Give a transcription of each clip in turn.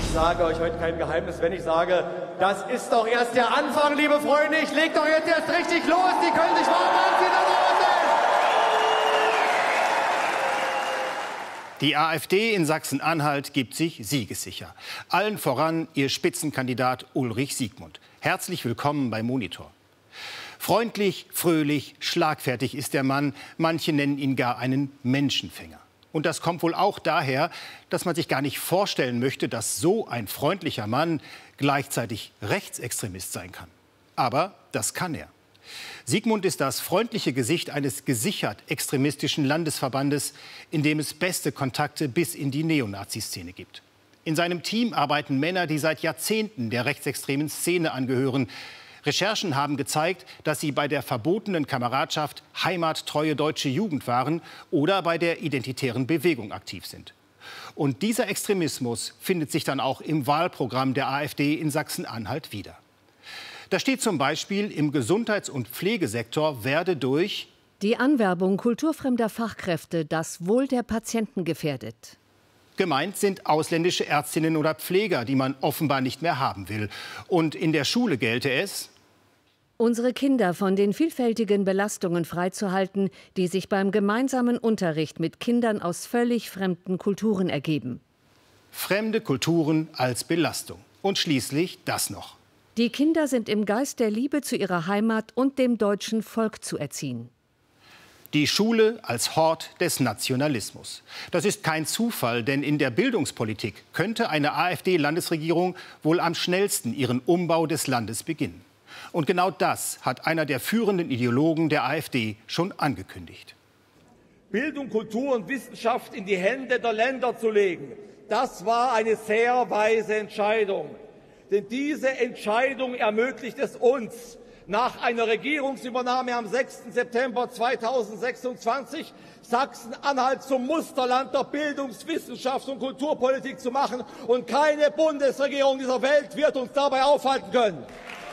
sage euch heute kein Geheimnis, wenn ich sage, das ist doch erst der Anfang, liebe Freunde. Ich leg doch jetzt erst richtig los. Die können sich warm anziehen da draußen. Die AfD in Sachsen-Anhalt gibt sich siegessicher. Allen voran ihr Spitzenkandidat Ulrich Siegmund. Herzlich willkommen bei Monitor. Freundlich, fröhlich, schlagfertig ist der Mann. Manche nennen ihn gar einen Menschenfänger. Und das kommt wohl auch daher, dass man sich gar nicht vorstellen möchte, dass so ein freundlicher Mann gleichzeitig Rechtsextremist sein kann. Aber das kann er. Siegmund ist das freundliche Gesicht eines gesichert extremistischen Landesverbandes, in dem es beste Kontakte bis in die Neonazi-Szene gibt. In seinem Team arbeiten Männer, die seit Jahrzehnten der rechtsextremen Szene angehören. Recherchen haben gezeigt, dass sie bei der verbotenen Kameradschaft Heimattreue Deutsche Jugend waren oder bei der Identitären Bewegung aktiv sind. Und dieser Extremismus findet sich dann auch im Wahlprogramm der AfD in Sachsen-Anhalt wieder. Da steht zum Beispiel, im Gesundheits- und Pflegesektor werde durch die Anwerbung kulturfremder Fachkräfte das Wohl der Patienten gefährdet. Gemeint sind ausländische Ärztinnen oder Pfleger, die man offenbar nicht mehr haben will. Und in der Schule gelte es, unsere Kinder von den vielfältigen Belastungen freizuhalten, die sich beim gemeinsamen Unterricht mit Kindern aus völlig fremden Kulturen ergeben. Fremde Kulturen als Belastung. Und schließlich das noch. Die Kinder sind im Geist der Liebe zu ihrer Heimat und dem deutschen Volk zu erziehen. Die Schule als Hort des Nationalismus. Das ist kein Zufall, denn in der Bildungspolitik könnte eine AfD-Landesregierung wohl am schnellsten ihren Umbau des Landes beginnen. Und genau das hat einer der führenden Ideologen der AfD schon angekündigt. Bildung, Kultur und Wissenschaft in die Hände der Länder zu legen, das war eine sehr weise Entscheidung. Denn diese Entscheidung ermöglicht es uns, nach einer Regierungsübernahme am 6. September 2026 Sachsen-Anhalt zum Musterland der Bildungs-, Wissenschafts- und Kulturpolitik zu machen. Und keine Bundesregierung dieser Welt wird uns dabei aufhalten können.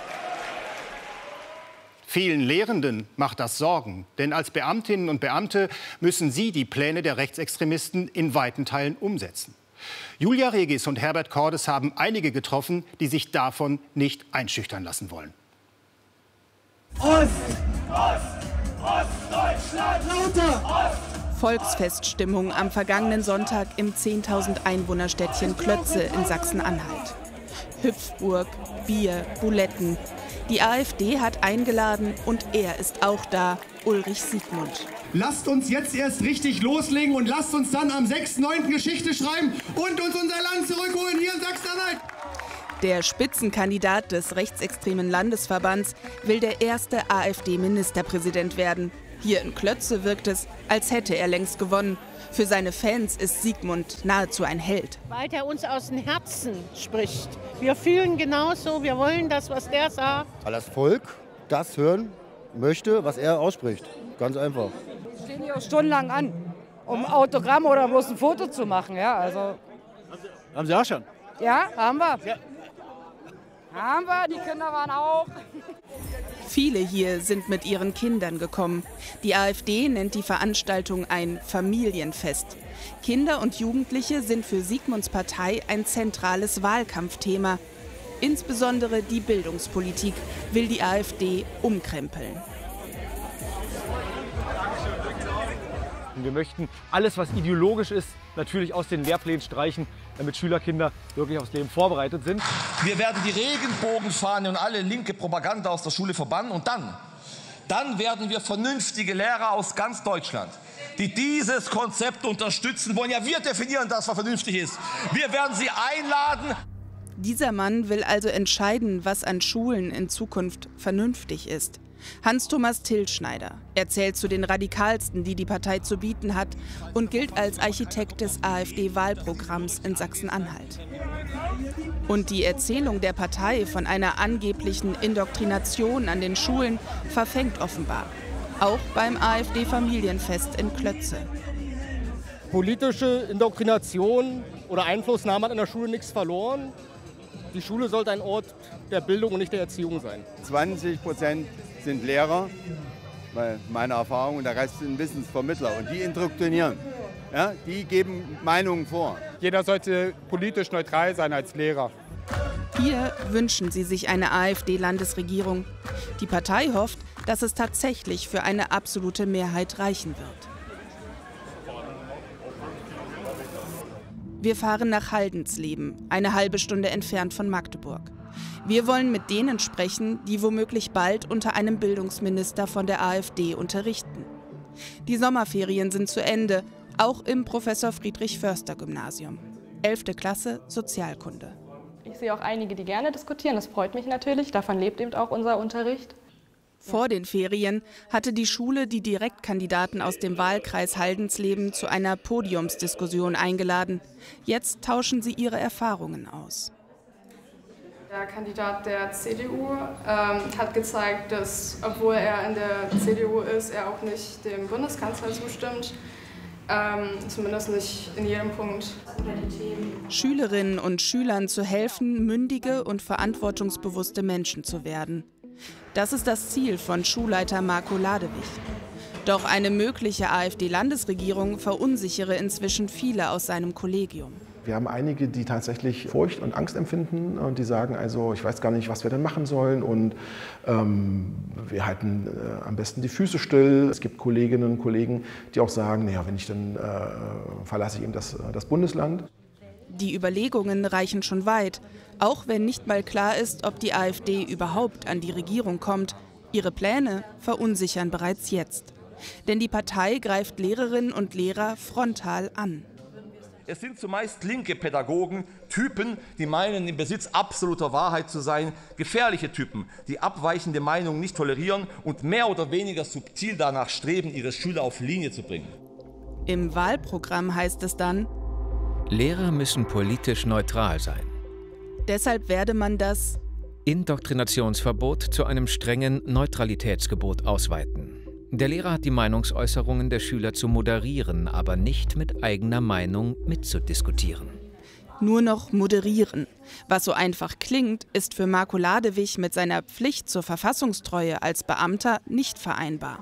Vielen Lehrenden macht das Sorgen. Denn als Beamtinnen und Beamte müssen sie die Pläne der Rechtsextremisten in weiten Teilen umsetzen. Julia Regis und Herbert Cordes haben einige getroffen, die sich davon nicht einschüchtern lassen wollen. Ost, Ostdeutschland, lauter! Ost! Volksfeststimmung am vergangenen Sonntag im 10.000 Einwohnerstädtchen Klötze in Sachsen-Anhalt. Hüpfburg, Bier, Buletten. Die AfD hat eingeladen und er ist auch da, Ulrich Siegmund. Lasst uns jetzt erst richtig loslegen und lasst uns dann am 6.9. Geschichte schreiben und uns unser Land zurückholen hier in Sachsen-Anhalt. Der Spitzenkandidat des rechtsextremen Landesverbands will der erste AfD-Ministerpräsident werden. Hier in Klötze wirkt es, als hätte er längst gewonnen. Für seine Fans ist Siegmund nahezu ein Held. Weil er uns aus dem Herzen spricht. Wir fühlen genauso, wir wollen das, was der sagt. Weil das Volk das hören möchte, was er ausspricht. Ganz einfach. Wir stehen hier stundenlang an, um Autogramm oder bloß ein Foto zu machen. Ja, also. Haben Sie auch schon? Ja, haben wir. Ja. Haben wir, die Kinder waren auch. Viele hier sind mit ihren Kindern gekommen. Die AfD nennt die Veranstaltung ein Familienfest. Kinder und Jugendliche sind für Siegmunds Partei ein zentrales Wahlkampfthema. Insbesondere die Bildungspolitik will die AfD umkrempeln. Wir möchten alles, was ideologisch ist, natürlich aus den Lehrplänen streichen, damit Schülerkinder wirklich aufs Leben vorbereitet sind. Wir werden die Regenbogenfahne und alle linke Propaganda aus der Schule verbannen. Und dann werden wir vernünftige Lehrer aus ganz Deutschland, die dieses Konzept unterstützen wollen. Ja, wir definieren das, was vernünftig ist. Wir werden sie einladen. Dieser Mann will also entscheiden, was an Schulen in Zukunft vernünftig ist. Hans-Thomas Tilschneider. Er zählt zu den Radikalsten, die die Partei zu bieten hat und gilt als Architekt des AfD-Wahlprogramms in Sachsen-Anhalt. Und die Erzählung der Partei von einer angeblichen Indoktrination an den Schulen verfängt offenbar. Auch beim AfD-Familienfest in Klötze. Politische Indoktrination oder Einflussnahme hat an der Schule nichts verloren. Die Schule sollte ein Ort der Bildung und nicht der Erziehung sein. 20% sind Lehrer, weil meine Erfahrung und der Rest sind Wissensvermittler und die indoktrinieren. Ja, die geben Meinungen vor. Jeder sollte politisch neutral sein als Lehrer. Hier wünschen sie sich eine AfD-Landesregierung. Die Partei hofft, dass es tatsächlich für eine absolute Mehrheit reichen wird. Wir fahren nach Haldensleben, eine halbe Stunde entfernt von Magdeburg. Wir wollen mit denen sprechen, die womöglich bald unter einem Bildungsminister von der AfD unterrichten. Die Sommerferien sind zu Ende, auch im Professor-Friedrich-Förster-Gymnasium. 11. Klasse Sozialkunde. Ich sehe auch einige, die gerne diskutieren. Das freut mich natürlich. Davon lebt eben auch unser Unterricht. Vor den Ferien hatte die Schule die Direktkandidaten aus dem Wahlkreis Haldensleben zu einer Podiumsdiskussion eingeladen. Jetzt tauschen sie ihre Erfahrungen aus. Der Kandidat der CDU hat gezeigt, dass, obwohl er in der CDU ist, er auch nicht dem Bundeskanzler zustimmt. Zumindest nicht in jedem Punkt. Schülerinnen und Schülern zu helfen, mündige und verantwortungsbewusste Menschen zu werden. Das ist das Ziel von Schulleiter Marco Ladewig. Doch eine mögliche AfD-Landesregierung verunsichere inzwischen viele aus seinem Kollegium. Wir haben einige, die tatsächlich Furcht und Angst empfinden und die sagen, also ich weiß gar nicht, was wir denn machen sollen und wir halten am besten die Füße still. Es gibt Kolleginnen und Kollegen, die auch sagen, naja, wenn ich dann verlasse ich eben das Bundesland. Die Überlegungen reichen schon weit, auch wenn nicht mal klar ist, ob die AfD überhaupt an die Regierung kommt. Ihre Pläne verunsichern bereits jetzt. Denn die Partei greift Lehrerinnen und Lehrer frontal an. Es sind zumeist linke Pädagogen, Typen, die meinen, im Besitz absoluter Wahrheit zu sein, gefährliche Typen, die abweichende Meinungen nicht tolerieren und mehr oder weniger subtil danach streben, ihre Schüler auf Linie zu bringen. Im Wahlprogramm heißt es dann: Lehrer müssen politisch neutral sein. Deshalb werde man das Indoktrinationsverbot zu einem strengen Neutralitätsgebot ausweiten. Der Lehrer hat die Meinungsäußerungen der Schüler zu moderieren, aber nicht mit eigener Meinung mitzudiskutieren. Nur noch moderieren. Was so einfach klingt, ist für Marco Ladewig mit seiner Pflicht zur Verfassungstreue als Beamter nicht vereinbar.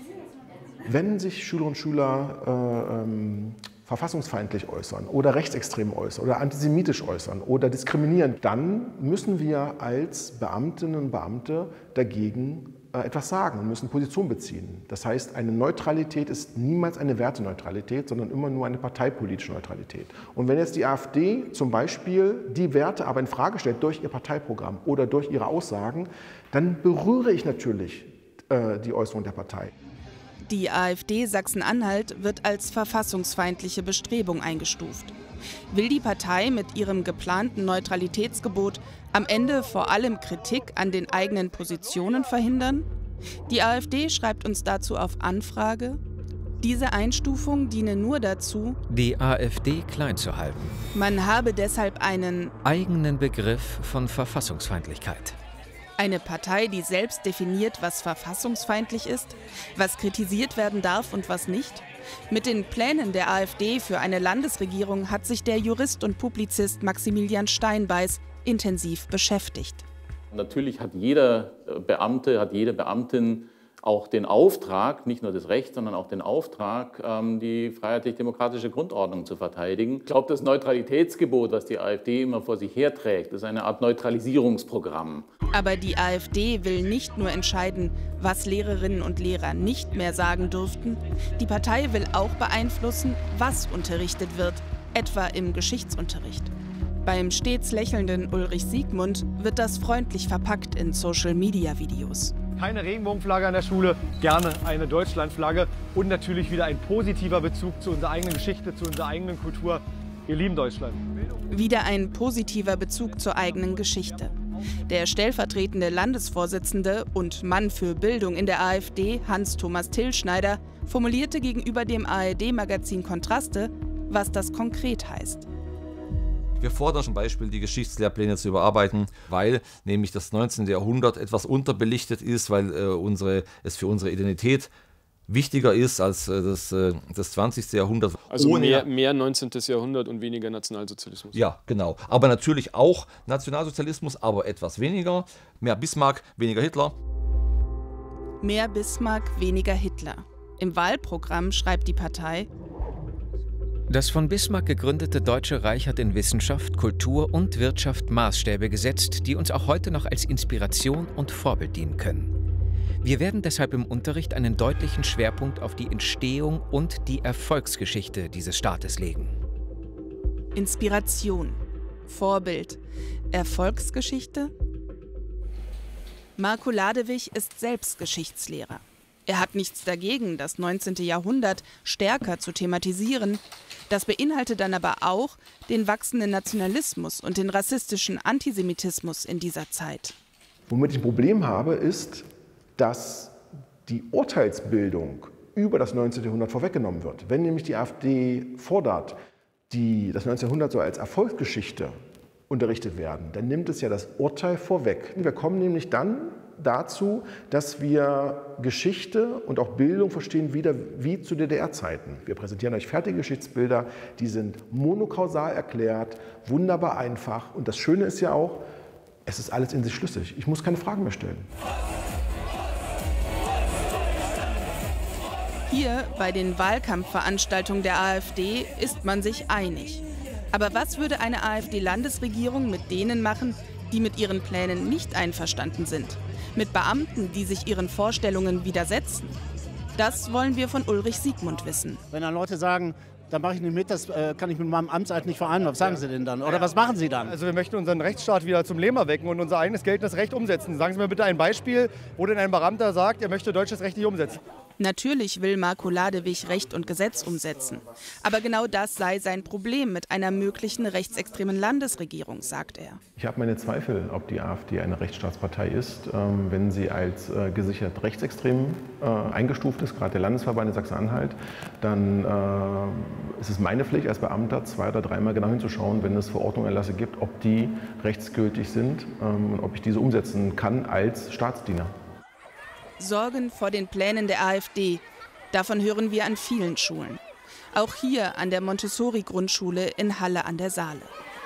Wenn sich Schülerinnen und Schüler verfassungsfeindlich äußern oder rechtsextrem äußern oder antisemitisch äußern oder diskriminieren, dann müssen wir als Beamtinnen und Beamte dagegen etwas sagen und müssen Position beziehen. Das heißt, eine Neutralität ist niemals eine Werteneutralität, sondern immer nur eine parteipolitische Neutralität. Und wenn jetzt die AfD zum Beispiel die Werte aber in Frage stellt durch ihr Parteiprogramm oder durch ihre Aussagen, dann berühre ich natürlich die Äußerung der Partei. Die AfD Sachsen-Anhalt wird als verfassungsfeindliche Bestrebung eingestuft. Will die Partei mit ihrem geplanten Neutralitätsgebot am Ende vor allem Kritik an den eigenen Positionen verhindern? Die AfD schreibt uns dazu auf Anfrage: Diese Einstufung diene nur dazu, die AfD klein zu halten. Man habe deshalb einen eigenen Begriff von Verfassungsfeindlichkeit. Eine Partei, die selbst definiert, was verfassungsfeindlich ist, was kritisiert werden darf und was nicht? Mit den Plänen der AfD für eine Landesregierung hat sich der Jurist und Publizist Maximilian Steinbeiß intensiv beschäftigt. Natürlich hat jeder Beamte, hat jede Beamtin auch den Auftrag, nicht nur das Recht, sondern auch den Auftrag, die freiheitlich-demokratische Grundordnung zu verteidigen. Ich glaube, das Neutralitätsgebot, das die AfD immer vor sich herträgt, ist eine Art Neutralisierungsprogramm. Aber die AfD will nicht nur entscheiden, was Lehrerinnen und Lehrer nicht mehr sagen dürften. Die Partei will auch beeinflussen, was unterrichtet wird, etwa im Geschichtsunterricht. Beim stets lächelnden Ulrich Siegmund wird das freundlich verpackt in Social-Media-Videos. Keine Regenbogenflagge an der Schule, gerne eine Deutschlandflagge und natürlich wieder ein positiver Bezug zu unserer eigenen Geschichte, zu unserer eigenen Kultur. Wir lieben Deutschland. Wieder ein positiver Bezug zur eigenen Geschichte. Der stellvertretende Landesvorsitzende und Mann für Bildung in der AfD, Hans-Thomas Tillschneider, formulierte gegenüber dem ARD-Magazin Kontraste, was das konkret heißt. Wir fordern zum Beispiel, die Geschichtslehrpläne zu überarbeiten, weil nämlich das 19. Jahrhundert etwas unterbelichtet ist, weil es für unsere Identität wichtiger ist als das 20. Jahrhundert. Also mehr 19. Jahrhundert und weniger Nationalsozialismus. Ja, genau. Aber natürlich auch Nationalsozialismus, aber etwas weniger. Mehr Bismarck, weniger Hitler. Mehr Bismarck, weniger Hitler. Im Wahlprogramm schreibt die Partei: Das von Bismarck gegründete Deutsche Reich hat in Wissenschaft, Kultur und Wirtschaft Maßstäbe gesetzt, die uns auch heute noch als Inspiration und Vorbild dienen können. Wir werden deshalb im Unterricht einen deutlichen Schwerpunkt auf die Entstehung und die Erfolgsgeschichte dieses Staates legen. Inspiration, Vorbild, Erfolgsgeschichte? Marko Ladewig ist selbst Geschichtslehrer. Er hat nichts dagegen, das 19. Jahrhundert stärker zu thematisieren. Das beinhaltet dann aber auch den wachsenden Nationalismus und den rassistischen Antisemitismus in dieser Zeit. Womit ich ein Problem habe, ist, dass die Urteilsbildung über das 19. Jahrhundert vorweggenommen wird. Wenn nämlich die AfD fordert, das 19. Jahrhundert soll als Erfolgsgeschichte unterrichtet werden, dann nimmt es ja das Urteil vorweg. Wir kommen nämlich dann dazu, dass wir Geschichte und auch Bildung verstehen wieder wie zu DDR-Zeiten. Wir präsentieren euch fertige Geschichtsbilder, die sind monokausal erklärt, wunderbar einfach. Und das Schöne ist ja auch, es ist alles in sich schlüssig. Ich muss keine Fragen mehr stellen. Hier bei den Wahlkampfveranstaltungen der AfD ist man sich einig. Aber was würde eine AfD-Landesregierung mit denen machen, die mit ihren Plänen nicht einverstanden sind? Mit Beamten, die sich ihren Vorstellungen widersetzen? Das wollen wir von Ulrich Siegmund wissen. Wenn dann Leute sagen, da mache ich nicht mit, das kann ich mit meinem Amtseid nicht vereinbaren. Was sagen Sie denn dann? Oder was machen Sie dann? Also wir möchten unseren Rechtsstaat wieder zum Leben erwecken und unser eigenes geltendes Recht umsetzen. Sagen Sie mir bitte ein Beispiel, wo denn ein Beamter sagt, er möchte deutsches Recht nicht umsetzen. Natürlich will Marko Ladewig Recht und Gesetz umsetzen. Aber genau das sei sein Problem mit einer möglichen rechtsextremen Landesregierung, sagt er. Ich habe meine Zweifel, ob die AfD eine Rechtsstaatspartei ist, wenn sie als gesichert rechtsextrem eingestuft ist, gerade der Landesverband in Sachsen-Anhalt. Dann ist es meine Pflicht als Beamter, 2- oder 3-mal genau hinzuschauen, wenn es Verordnungserlasse gibt, ob die rechtsgültig sind und ob ich diese umsetzen kann als Staatsdiener. Sorgen vor den Plänen der AfD. Davon hören wir an vielen Schulen. Auch hier an der Montessori-Grundschule in Halle an der Saale.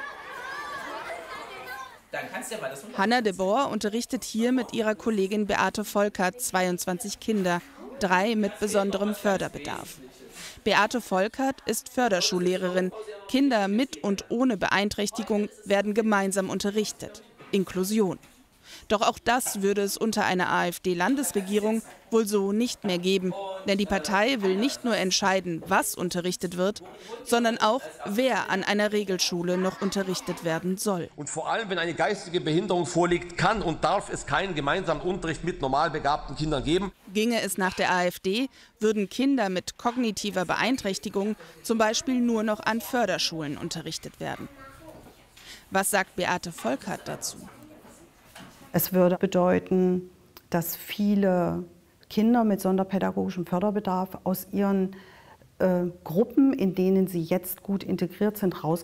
Hanna de Boer unterrichtet hier mit ihrer Kollegin Beate Volkert 22 Kinder, 3 mit besonderem Förderbedarf. Beate Volkert ist Förderschullehrerin. Kinder mit und ohne Beeinträchtigung werden gemeinsam unterrichtet. Inklusion. Doch auch das würde es unter einer AfD-Landesregierung wohl so nicht mehr geben. Denn die Partei will nicht nur entscheiden, was unterrichtet wird, sondern auch, wer an einer Regelschule noch unterrichtet werden soll. Und vor allem, wenn eine geistige Behinderung vorliegt, kann und darf es keinen gemeinsamen Unterricht mit normal begabten Kindern geben. Ginge es nach der AfD, würden Kinder mit kognitiver Beeinträchtigung zum Beispiel nur noch an Förderschulen unterrichtet werden. Was sagt Beate Volkert dazu? Es würde bedeuten, dass viele Kinder mit sonderpädagogischem Förderbedarf aus ihren Gruppen, in denen sie jetzt gut integriert sind, rausgehen